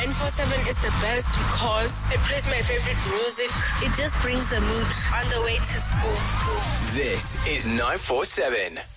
947 is the best because it plays my favorite music. It just brings the mood on the way to school. This is 947.